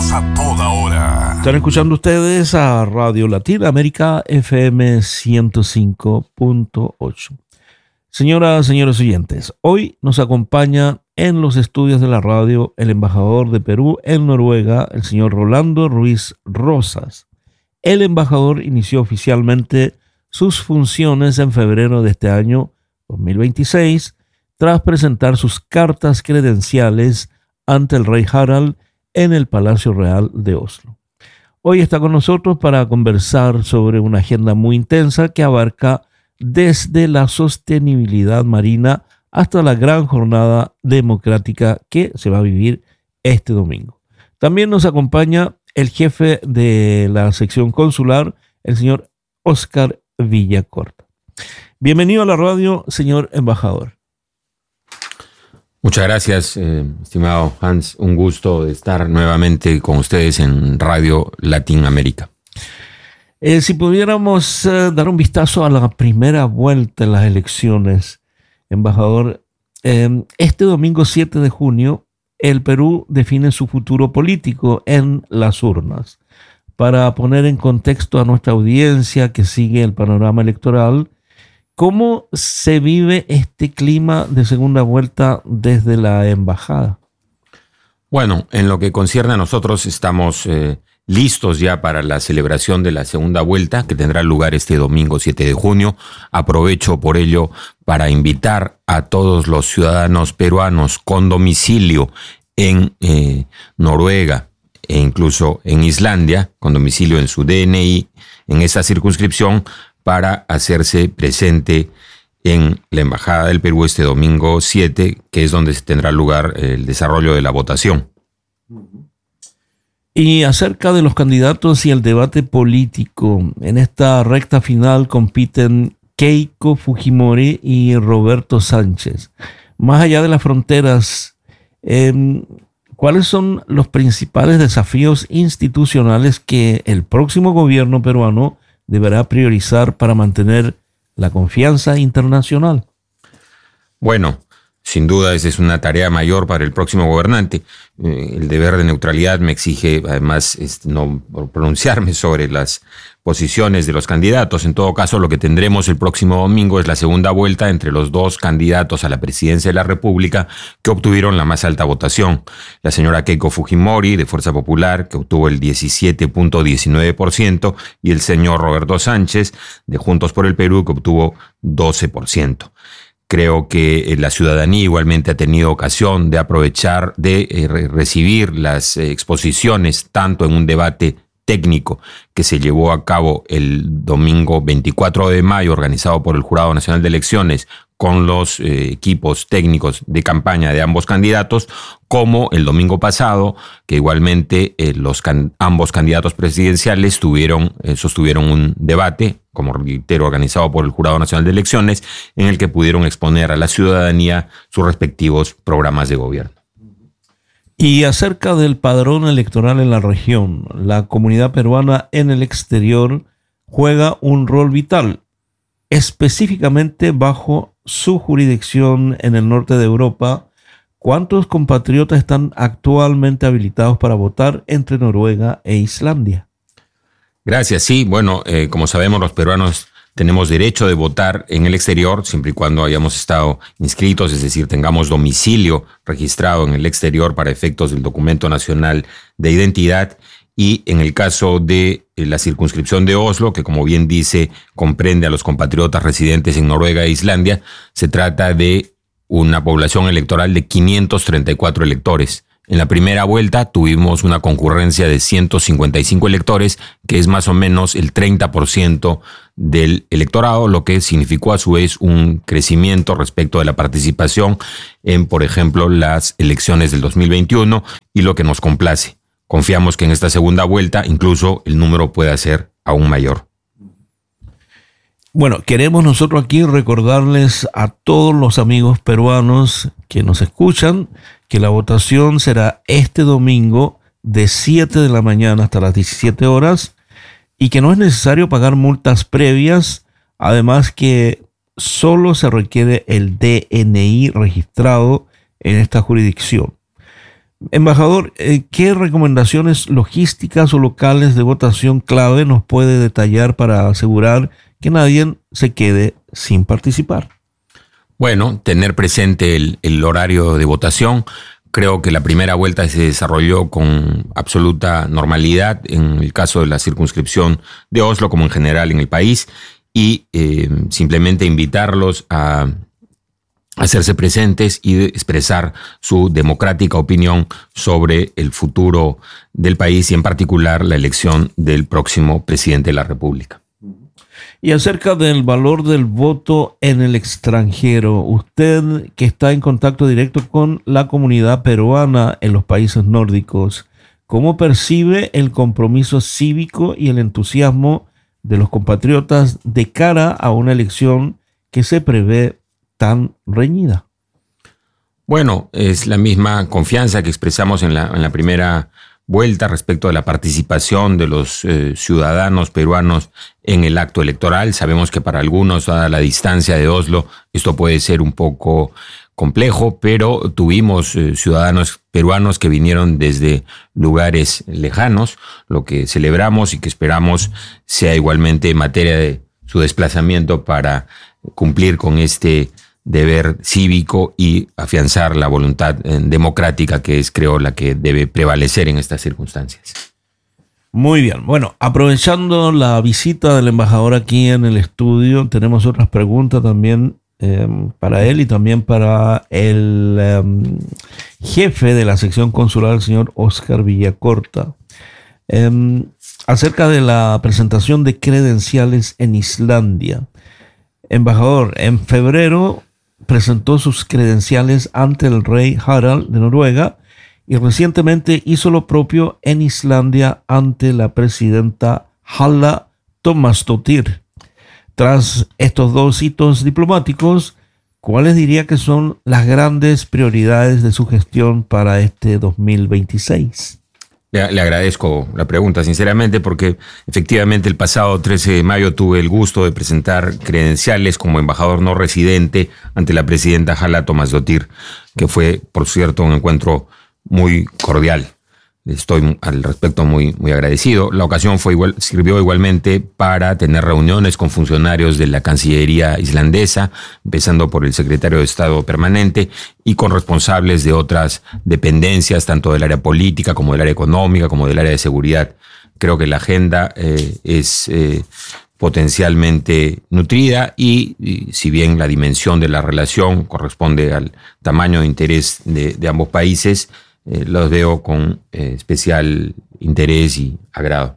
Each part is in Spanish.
Éxitos a toda hora. Están escuchando ustedes a Radio Latinoamérica FM 105.8. Señoras, señores oyentes, hoy nos acompaña en los estudios de la radio el embajador de Perú en Noruega, el señor Rolando Ruiz Rosas. El embajador inició oficialmente sus funciones en febrero de este año 2026, tras presentar sus cartas credenciales ante el rey Harald en el Palacio Real de Oslo. Hoy está con nosotros para conversar sobre una agenda muy intensa que abarca desde la sostenibilidad marina hasta la gran jornada democrática que se va a vivir este domingo. También nos acompaña el jefe de la sección consular, el señor Oscar Villacorta. Bienvenido a la radio, señor embajador. Muchas gracias, estimado Hans. Un gusto estar nuevamente con ustedes en Radio Latinoamérica. Si pudiéramos dar un vistazo a la primera vuelta en las elecciones, embajador, este domingo 7 de junio, el Perú define su futuro político en las urnas. Para poner en contexto a nuestra audiencia que sigue el panorama electoral, ¿cómo se vive este clima de segunda vuelta desde la embajada? Bueno, en lo que concierne a nosotros, estamos listos ya para la celebración de la segunda vuelta, que tendrá lugar este domingo 7 de junio. Aprovecho por ello para invitar a todos los ciudadanos peruanos con domicilio en Noruega e incluso en Islandia, con domicilio en su DNI, en esa circunscripción, para hacerse presente en la Embajada del Perú este domingo 7, que es donde tendrá lugar el desarrollo de la votación. Y acerca de los candidatos y el debate político, en esta recta final compiten Keiko Fujimori y Roberto Sánchez. Más allá de las fronteras, ¿cuáles son los principales desafíos institucionales que el próximo gobierno peruano deberá priorizar para mantener la confianza internacional? Bueno, sin duda esa es una tarea mayor para el próximo gobernante. El deber de neutralidad me exige, además, no pronunciarme sobre las posiciones de los candidatos. En todo caso, lo que tendremos el próximo domingo es la segunda vuelta entre los dos candidatos a la presidencia de la República que obtuvieron la más alta votación. La señora Keiko Fujimori, de Fuerza Popular, que obtuvo el 17.19%, y el señor Roberto Sánchez, de Juntos por el Perú, que obtuvo 12%. Creo que la ciudadanía igualmente ha tenido ocasión de aprovechar, de recibir las exposiciones, tanto en un debate técnico que se llevó a cabo el domingo 24 de mayo, organizado por el Jurado Nacional de Elecciones, con los equipos técnicos de campaña de ambos candidatos, como el domingo pasado, que igualmente ambos candidatos presidenciales sostuvieron un debate, como reitero, organizado por el Jurado Nacional de Elecciones, en el que pudieron exponer a la ciudadanía sus respectivos programas de gobierno. Y acerca del padrón electoral en la región, la comunidad peruana en el exterior juega un rol vital, específicamente bajo su jurisdicción en el norte de Europa. ¿Cuántos compatriotas están actualmente habilitados para votar entre Noruega e Islandia? Gracias. Sí, bueno, como sabemos, los peruanos tenemos derecho de votar en el exterior siempre y cuando hayamos estado inscritos, es decir, tengamos domicilio registrado en el exterior para efectos del documento nacional de identidad. Y en el caso de la circunscripción de Oslo, que como bien dice, comprende a los compatriotas residentes en Noruega e Islandia, se trata de una población electoral de 534 electores. En la primera vuelta tuvimos una concurrencia de 155 electores, que es más o menos el 30% del electorado, lo que significó a su vez un crecimiento respecto de la participación en, por ejemplo, las elecciones del 2021, y lo que nos complace. Confiamos que en esta segunda vuelta incluso el número pueda ser aún mayor. Bueno, queremos nosotros aquí recordarles a todos los amigos peruanos que nos escuchan que la votación será este domingo de 7 de la mañana hasta las 17 horas y que no es necesario pagar multas previas, además que solo se requiere el DNI registrado en esta jurisdicción. Embajador, ¿qué recomendaciones logísticas o locales de votación clave nos puede detallar para asegurar que nadie se quede sin participar? Bueno, tener presente el horario de votación. Creo que la primera vuelta se desarrolló con absoluta normalidad en el caso de la circunscripción de Oslo, como en general en el país, y simplemente invitarlos a hacerse presentes y expresar su democrática opinión sobre el futuro del país y en particular la elección del próximo presidente de la República. Y acerca del valor del voto en el extranjero, usted que está en contacto directo con la comunidad peruana en los países nórdicos, ¿cómo percibe el compromiso cívico y el entusiasmo de los compatriotas de cara a una elección que se prevé tan reñida? Bueno, es la misma confianza que expresamos en la primera vuelta respecto de la participación de los ciudadanos peruanos en el acto electoral. Sabemos que para algunos, dada la distancia de Oslo, esto puede ser un poco complejo, pero tuvimos ciudadanos peruanos que vinieron desde lugares lejanos, lo que celebramos y que esperamos sea igualmente materia de su desplazamiento para cumplir con este deber cívico y afianzar la voluntad democrática que es, creo, la que debe prevalecer en estas circunstancias. Muy bien. Bueno, aprovechando la visita del embajador aquí en el estudio, tenemos otras preguntas también para él y también para el jefe de la sección consular, el señor Oscar Villacorta, acerca de la presentación de credenciales en Islandia. Embajador, en febrero presentó sus credenciales ante el rey Harald de Noruega y recientemente hizo lo propio en Islandia ante la presidenta Halla Tomasdóttir. Tras estos dos hitos diplomáticos, ¿cuáles diría que son las grandes prioridades de su gestión para este 2026? Le agradezco la pregunta, sinceramente, porque efectivamente el pasado 13 de mayo tuve el gusto de presentar credenciales como embajador no residente ante la presidenta Halla Tomasdóttir, que fue, por cierto, un encuentro muy cordial. Estoy al respecto muy agradecido. La ocasión sirvió igualmente para tener reuniones con funcionarios de la Cancillería islandesa, empezando por el secretario de Estado permanente y con responsables de otras dependencias, tanto del área política como del área económica, como del área de seguridad. Creo que la agenda es potencialmente nutrida y si bien la dimensión de la relación corresponde al tamaño de interés de ambos países, los veo con especial interés y agrado.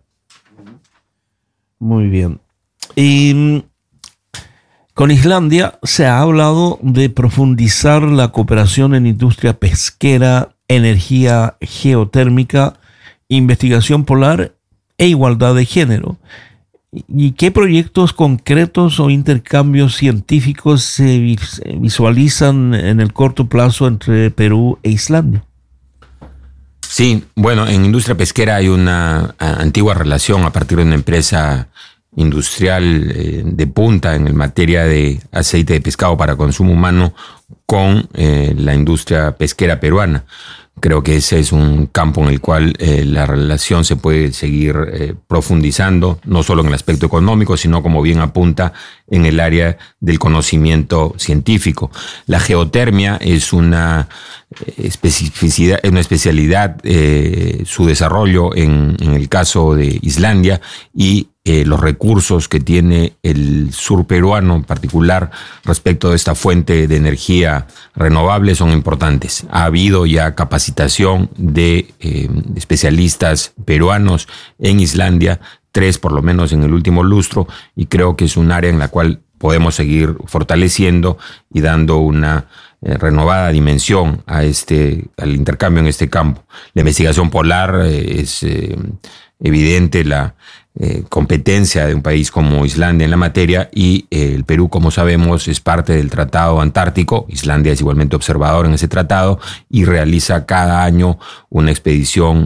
Muy bien. Y con Islandia se ha hablado de profundizar la cooperación en industria pesquera, energía geotérmica, investigación polar e igualdad de género. ¿Y qué proyectos concretos o intercambios científicos se visualizan en el corto plazo entre Perú e Islandia? Sí, bueno, en industria pesquera hay una antigua relación a partir de una empresa industrial de punta en materia de aceite de pescado para consumo humano con la industria pesquera peruana. Creo que ese es un campo en el cual la relación se puede seguir profundizando, no solo en el aspecto económico, sino, como bien apunta, en el área del conocimiento científico. La geotermia es una especialidad, su desarrollo en el caso de Islandia y los recursos que tiene el sur peruano en particular respecto de esta fuente de energía renovable son importantes. Ha habido ya capacitación de especialistas peruanos en Islandia, 3 por lo menos en el último lustro, y creo que es un área en la cual podemos seguir fortaleciendo y dando una renovada dimensión al intercambio en este campo. La investigación polar es evidente la competencia de un país como Islandia en la materia y el Perú, como sabemos, es parte del Tratado Antártico. Islandia es igualmente observador en ese tratado y realiza cada año una expedición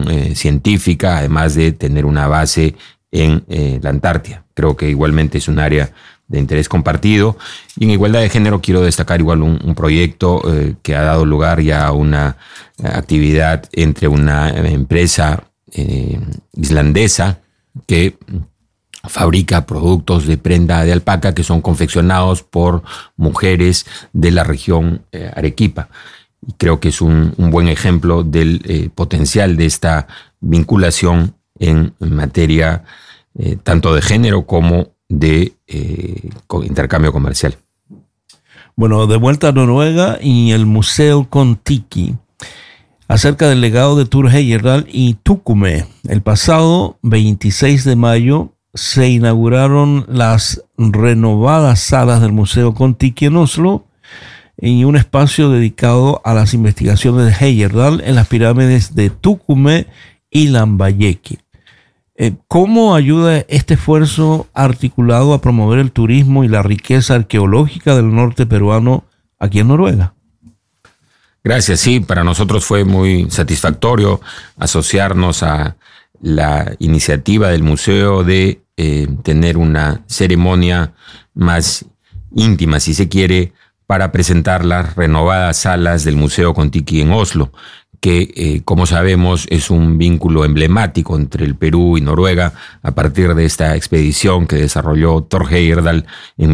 científica, además de tener una base en la Antártida. Creo que igualmente es un área de interés compartido. Y en igualdad de género quiero destacar igual un proyecto que ha dado lugar ya a una actividad entre una empresa islandesa que fabrica productos de prenda de alpaca que son confeccionados por mujeres de la región Arequipa. Y creo que es un buen ejemplo del potencial de esta vinculación en materia tanto de género como de intercambio comercial. Bueno, de vuelta a Noruega y el Museo Kon-Tiki, acerca del legado de Thor Heyerdahl y Tukkume. El pasado 26 de mayo se inauguraron las renovadas salas del Museo Kon-Tiki en Oslo y un espacio dedicado a las investigaciones de Heyerdahl en las pirámides de Tukkume y Lambayeque. ¿Cómo ayuda este esfuerzo articulado a promover el turismo y la riqueza arqueológica del norte peruano aquí en Noruega? Gracias, sí, para nosotros fue muy satisfactorio asociarnos a la iniciativa del museo de tener una ceremonia más íntima, si se quiere, para presentar las renovadas salas del Museo Kon-Tiki en Oslo, que, como sabemos, es un vínculo emblemático entre el Perú y Noruega a partir de esta expedición que desarrolló Thor Heyerdahl en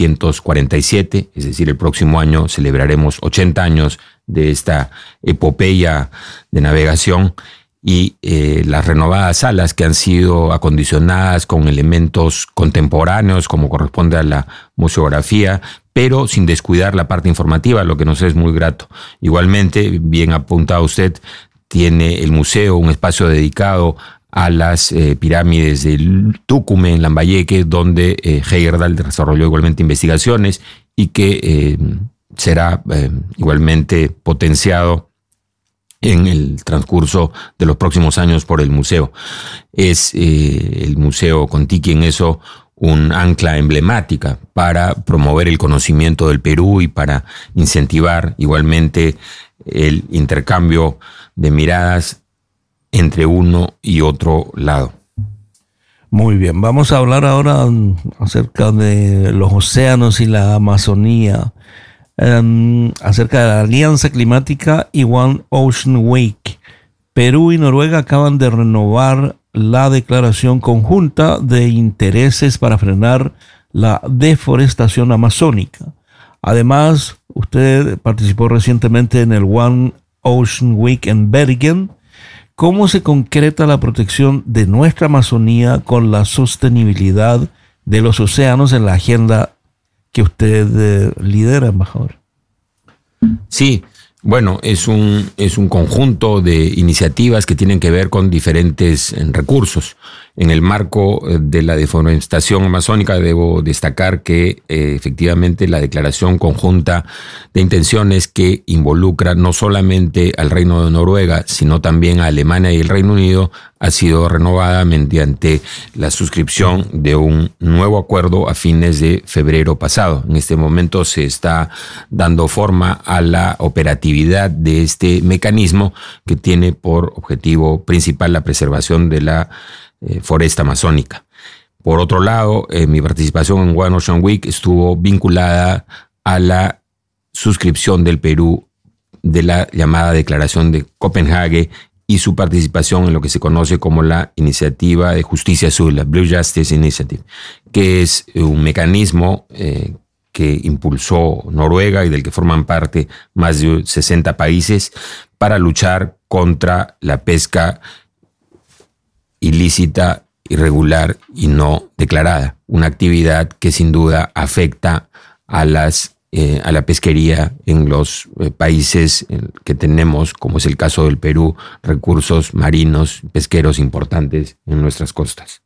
1947, es decir, el próximo año celebraremos 80 años de esta epopeya de navegación, y las renovadas salas que han sido acondicionadas con elementos contemporáneos como corresponde a la museografía, pero sin descuidar la parte informativa, lo que nos es muy grato. Igualmente, bien apuntado usted, tiene el museo un espacio dedicado a las pirámides de Tukkume en Lambayeque, donde Heyerdahl desarrolló igualmente investigaciones y que será igualmente potenciado en el transcurso de los próximos años por el museo. Es el Museo Kon-Tiki en eso un ancla emblemática para promover el conocimiento del Perú y para incentivar igualmente el intercambio de miradas entre uno y otro lado. Muy bien, vamos a hablar ahora acerca de los océanos y la Amazonía, acerca de la Alianza Climática y One Ocean Week. Perú y Noruega acaban de renovar la declaración conjunta de intereses para frenar la deforestación amazónica. Además, usted participó recientemente en el One Ocean Week en Bergen. ¿Cómo se concreta la protección de nuestra Amazonía con la sostenibilidad de los océanos en la agenda que usted lidera, embajador? Sí, bueno, es un conjunto de iniciativas que tienen que ver con diferentes recursos. En el marco de la deforestación amazónica debo destacar que efectivamente la declaración conjunta de intenciones que involucra no solamente al Reino de Noruega, sino también a Alemania y el Reino Unido ha sido renovada mediante la suscripción de un nuevo acuerdo a fines de febrero pasado. En este momento se está dando forma a la operatividad de este mecanismo que tiene por objetivo principal la preservación de la foresta amazónica. Por otro lado, mi participación en One Ocean Week estuvo vinculada a la suscripción del Perú de la llamada Declaración de Copenhague y su participación en lo que se conoce como la Iniciativa de Justicia Azul, la Blue Justice Initiative, que es un mecanismo que impulsó Noruega y del que forman parte más de 60 países para luchar contra la pesca ilícita, irregular y no declarada, una actividad que sin duda afecta a la pesquería en los países que tenemos, como es el caso del Perú, recursos marinos, pesqueros importantes en nuestras costas.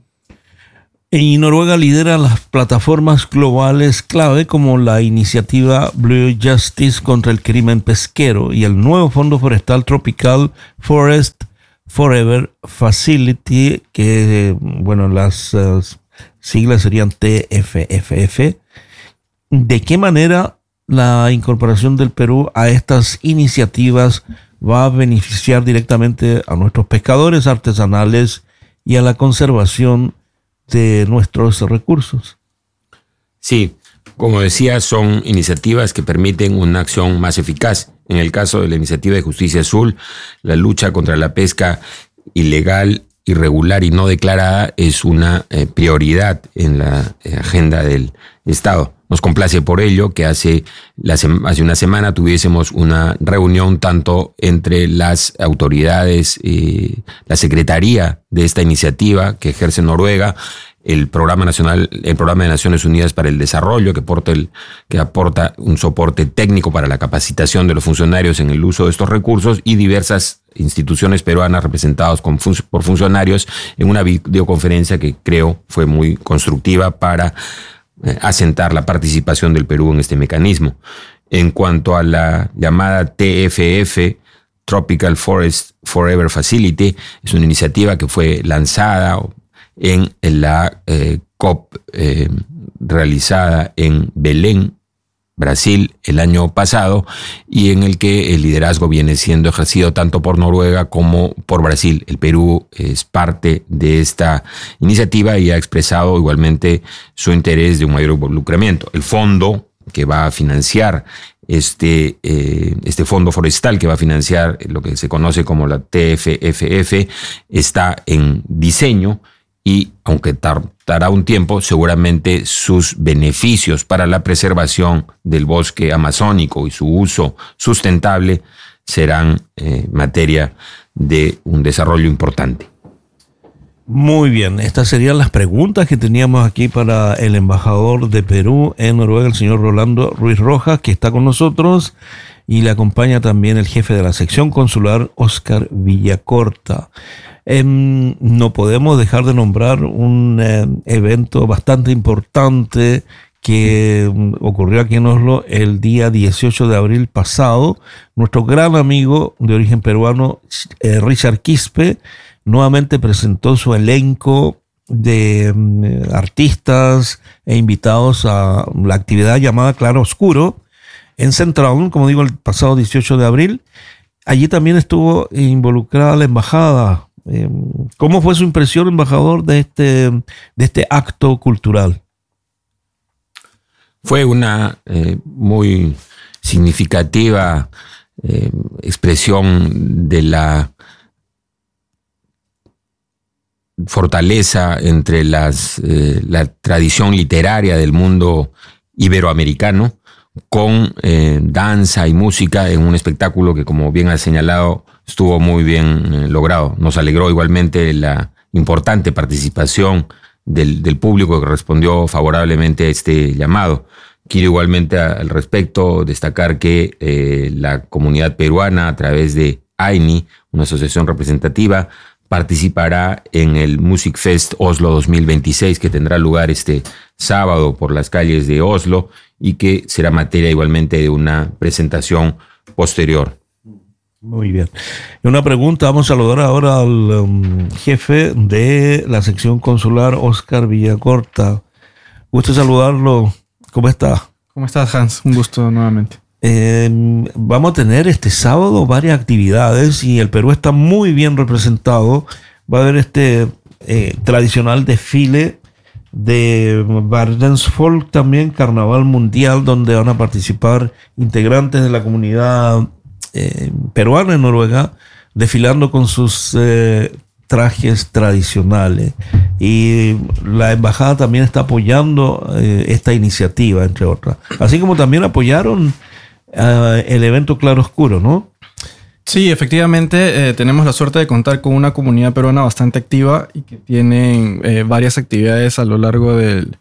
Y Noruega lidera las plataformas globales clave como la iniciativa Blue Justice contra el crimen pesquero y el nuevo Fondo Forestal Tropical Forest Forever Facility, que bueno, las siglas serían TFFF. ¿De qué manera la incorporación del Perú a estas iniciativas va a beneficiar directamente a nuestros pescadores artesanales y a la conservación de nuestros recursos? Sí, como decía, son iniciativas que permiten una acción más eficaz. En el caso de la iniciativa de Justicia Azul, la lucha contra la pesca ilegal, irregular y no declarada es una prioridad en la agenda del Estado. Nos complace por ello que hace una semana tuviésemos una reunión tanto entre las autoridades, la secretaría de esta iniciativa que ejerce Noruega, el Programa de Naciones Unidas para el Desarrollo, que aporta un soporte técnico para la capacitación de los funcionarios en el uso de estos recursos, y diversas instituciones peruanas representadas por funcionarios en una videoconferencia que creo fue muy constructiva para asentar la participación del Perú en este mecanismo. En cuanto a la llamada TFF, Tropical Forest Forever Facility, es una iniciativa que fue lanzada en la COP realizada en Belén, Brasil, el año pasado, y en el que el liderazgo viene siendo ejercido tanto por Noruega como por Brasil. El Perú es parte de esta iniciativa y ha expresado igualmente su interés de un mayor involucramiento. El fondo que va a financiar este fondo forestal que va a financiar lo que se conoce como la TFFF está en diseño, y aunque tardará un tiempo, seguramente sus beneficios para la preservación del bosque amazónico y su uso sustentable serán materia de un desarrollo importante. Muy bien, estas serían las preguntas que teníamos aquí para el embajador de Perú en Noruega, el señor Rolando Ruiz Rojas, que está con nosotros, y le acompaña también el jefe de la sección consular, Óscar Villacorta. No podemos dejar de nombrar un evento bastante importante que ocurrió aquí en Oslo el día 18 de abril pasado. Nuestro gran amigo de origen peruano, Richard Quispe, nuevamente presentó su elenco de artistas e invitados a la actividad llamada Claro Oscuro en Central, como digo, el pasado 18 de abril. Allí también estuvo involucrada la embajada. ¿Cómo fue su impresión, embajador, de este acto cultural? Fue una muy significativa expresión de la fortaleza entre la tradición literaria del mundo iberoamericano con danza y música en un espectáculo que, como bien ha señalado, estuvo muy bien logrado. Nos alegró igualmente la importante participación del público que respondió favorablemente a este llamado. Quiero igualmente al respecto destacar que la comunidad peruana, a través de AINI, una asociación representativa, participará en el Music Fest Oslo 2026, que tendrá lugar este sábado por las calles de Oslo y que será materia igualmente de una presentación posterior. Muy bien. Una pregunta, vamos a saludar ahora al jefe de la sección consular, Óscar Villacorta. Gusto saludarlo. ¿Cómo está? ¿Cómo estás, Hans? Un gusto nuevamente. Vamos a tener este sábado varias actividades y el Perú está muy bien representado. Va a haber este tradicional desfile de Verdensfolk, también Carnaval Mundial, donde van a participar integrantes de la comunidad peruana en Noruega, desfilando con sus trajes tradicionales. Y la embajada también está apoyando esta iniciativa, entre otras. Así como también apoyaron el evento Claro Oscuro, ¿no? Sí, efectivamente, tenemos la suerte de contar con una comunidad peruana bastante activa y que tienen varias actividades a lo largo del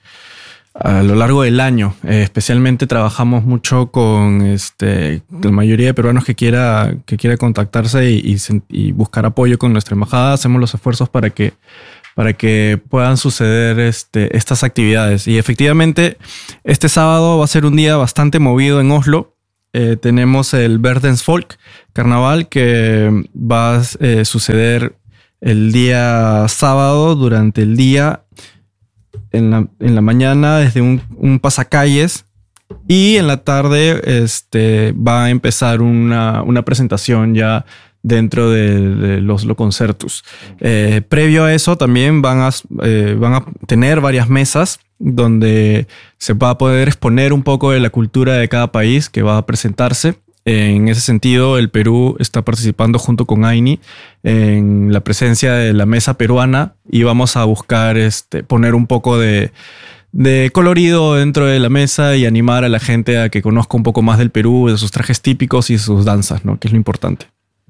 año. Especialmente trabajamos mucho con la mayoría de peruanos que quiera contactarse y buscar apoyo con nuestra embajada. Hacemos los esfuerzos para que puedan suceder estas actividades. Y efectivamente, este sábado va a ser un día bastante movido en Oslo. Tenemos el Verdensfolk Carnaval, que va a suceder el día sábado durante el día, en la mañana desde un pasacalles, y en la tarde va a empezar una presentación ya dentro de los Concertus. Previo a eso también van a tener varias mesas donde se va a poder exponer un poco de la cultura de cada país que va a presentarse. En ese sentido, el Perú está participando junto con AINI en la presencia de la mesa peruana y vamos a buscar poner un poco de colorido dentro de la mesa y animar a la gente a que conozca un poco más del Perú, de sus trajes típicos y sus danzas, ¿no? Que es lo importante.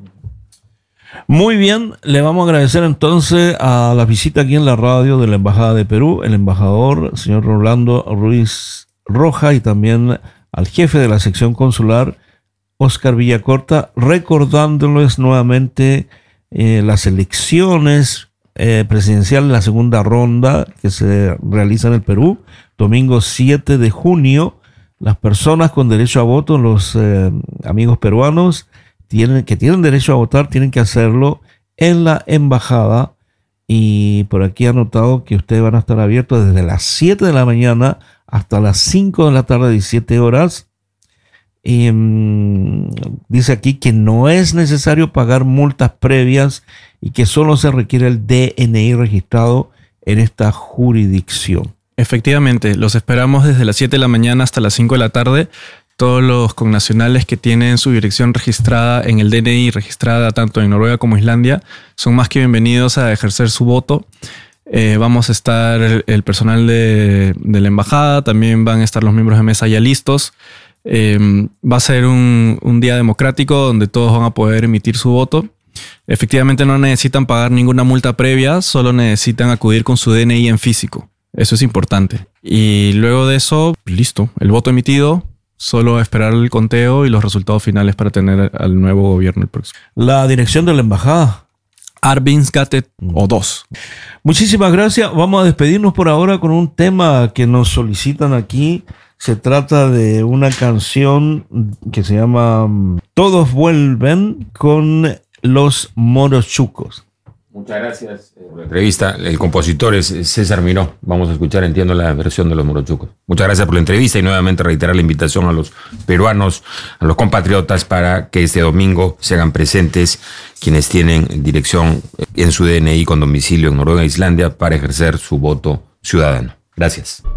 Muy bien, le vamos a agradecer entonces a la visita aquí en la radio de la Embajada de Perú, el embajador, señor Rolando Ruiz Rojas, y también al jefe de la sección consular, Oscar Villacorta, recordándoles nuevamente las elecciones presidenciales, la segunda ronda que se realiza en el Perú, domingo 7 de junio. Las personas con derecho a voto, los amigos peruanos que tienen derecho a votar, tienen que hacerlo en la embajada. Y por aquí he anotado que ustedes van a estar abiertos desde las 7 de la mañana hasta las 5 de la tarde, 17 horas. Y dice aquí que no es necesario pagar multas previas y que solo se requiere el DNI registrado en esta jurisdicción. Efectivamente, los esperamos desde las 7 de la mañana hasta las 5 de la tarde. Todos los connacionales que tienen su dirección registrada en el DNI, registrada tanto en Noruega como Islandia, son más que bienvenidos a ejercer su voto. Vamos a estar el personal de la embajada, también van a estar los miembros de mesa ya listos. Va a ser un día democrático donde todos van a poder emitir su voto. Efectivamente no necesitan pagar ninguna multa previa, solo necesitan acudir con su DNI en físico. Eso es importante. Y luego de eso, listo, el voto emitido. Solo esperar el conteo y los resultados finales para tener al nuevo gobierno el próximo. La dirección de la embajada. Arvinsgate o 2. Muchísimas gracias. Vamos a despedirnos por ahora con un tema que nos solicitan aquí. Se trata de una canción que se llama Todos Vuelven con los Morochucos. Muchas gracias por la entrevista. El compositor es César Miró. Vamos a escuchar, entiendo, la versión de los Morochucos. Muchas gracias por la entrevista y nuevamente reiterar la invitación a los peruanos, a los compatriotas, para que este domingo se hagan presentes quienes tienen dirección en su DNI con domicilio en Noruega e Islandia para ejercer su voto ciudadano. Gracias.